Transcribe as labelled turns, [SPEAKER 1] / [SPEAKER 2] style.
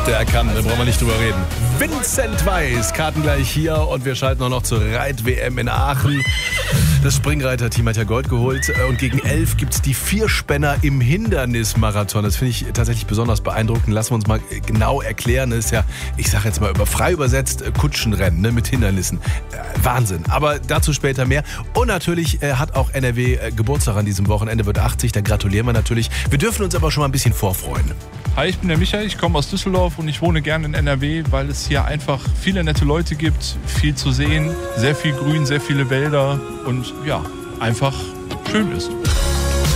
[SPEAKER 1] Der kann, da brauchen wir nicht drüber reden. Vincent Weiss, Karten gleich hier und wir schalten auch noch zur Reit-WM in Aachen. Das Springreiter-Team hat ja Gold geholt und gegen 11 gibt es die Vierspänner im Hindernismarathon. Das finde ich tatsächlich besonders beeindruckend. Lassen wir uns mal genau erklären. Das ist ja, ich sage jetzt mal frei übersetzt, Kutschenrennen, ne, mit Hindernissen. Wahnsinn. Aber dazu später mehr. Und natürlich hat auch NRW Geburtstag an diesem Wochenende, wird 80. Da gratulieren wir natürlich. Wir dürfen uns aber schon mal ein bisschen vorfreuen.
[SPEAKER 2] Hi, ich bin der Michael, ich komme aus Düsseldorf und ich wohne gerne in NRW, weil es hier einfach viele nette Leute gibt, viel zu sehen, sehr viel Grün, sehr viele Wälder und ja, einfach schön ist.